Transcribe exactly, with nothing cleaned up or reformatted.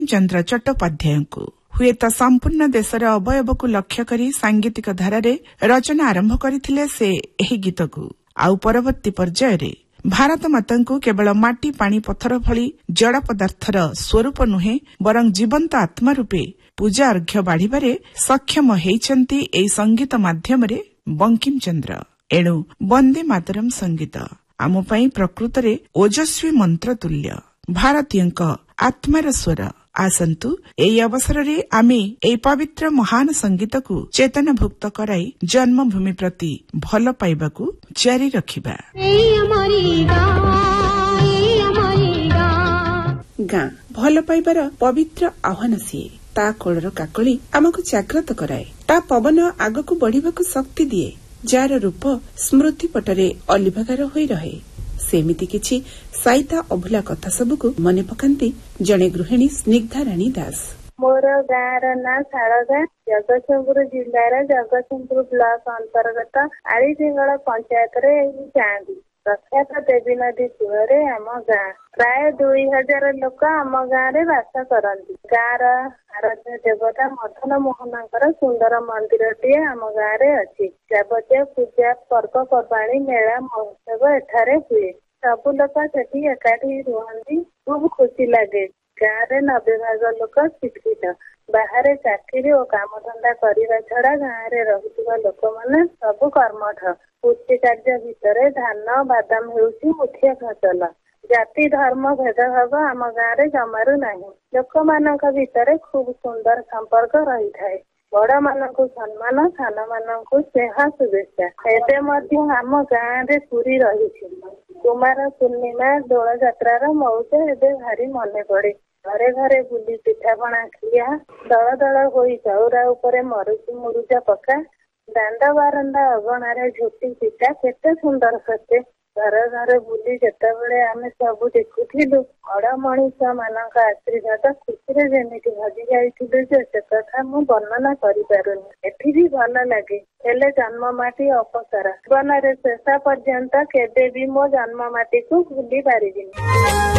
चंद्र चट्टोपाध्याय को हुएत संपूर्ण देशर अवयव को लक्ष्य करी सांगीतिक धारारे रचना आरंभ करथिले से एही गीत को आउ परवर्ती पर्याୟରେ भारत माता को केवल माटी पानी पत्थर भली जड़ पदार्थर स्वरूप नुहे बरं जीवंत आत्मा रूपे पूजा अर्घ्य बाढ़िबारे सक्षम हेइछन्ति एई संगीत माध्यमरे बंकिम चंद्र। एणु वंदे मातरम संगीत आम पई प्रकृतरे ओजस्वी मंत्र तुल्य भारतीयଙ୍କ आत्मार स्वर। आसंतु एई अवसररे आमे एई पवित्र महान संगीत को चेतनाभुक्त कराई जन्मभूमि प्रति भल पाइबाकू जारी रखिबा। गाँ भल पाइबार पवित्र आह्वान सिए ता कोळर काकली आमको जाग्रत कराए ता पवन आगकू बढ़िबाकू शक्ति दिए जार रूप स्मृति पटरे अलिभागार होई रहे। सेमिति किछि साइता अभुला कथा सबको मने पकांती जणे गृहिणी स्निग्धा राणी दास। मोर गाँर ना शालगा जगतसिंहपुर जिल्लार जगतसिंहपुर ब्लॉक अंतर्गत आलीसिंगल पंचायत रे चांदी प्रख्यात देवी नदी कूଳରେ आम गाँ प्राय दुई हजार लोक आम गाँ रे बास करती। गाँर आराध्य देवता मदन मोहनଙ୍କର सुंदर मंदिरटीए आम गाँ रे अछि। जावतीय पूजा पर्व पर्वाणी मेला महोत्सव एठारे हुए। सब लोक सेठी एकाठी रुहନ୍ତି खूब खुशी लगे। गाँव रे नब्बे भाग लोक शिक्षित बाहर चाकरी और काम धंदा करने छड़ा गाँव रे रहुଥିବା लोक माने सब कर्मठ। कृषि कार्य भितर धान बादाम हेउछि मुख्य फसल। जाति धर्म भेदभाव आम गाँव रे जमारू नाही। लोक मानक भितर खूब सुंदर संपर्क रही थाए। बड़ मानकु सम्मान सान मानकु स्नेह शुभेच्छा। एबे मध्य आम गाँव रे पूरी रहिछि। कुमार पूर्णिमा दोल जात्रार मौज एबे भारी मने पड़े। घरे घरे बुली पिठापଣା खिया दल दल होई चौरा उपरे मरुची मुरुजा पका दांड बारंडा अगणारे झोटी पिटा केते सुंदर सते। घर घर बुली जेतेबेले आमे सब देखुथिलु बड़ मनीष मानक आशीर्वाद खुशी जेमिति भजी जाइथिलु जे से कथा मु वर्णना करि पारुनी। एठी भी भल लागे हेले जन्म माटी अपसारा जीवन रे शेष पर्यंत केबे भी मो जन्म माटी को भूली पारिबिनी।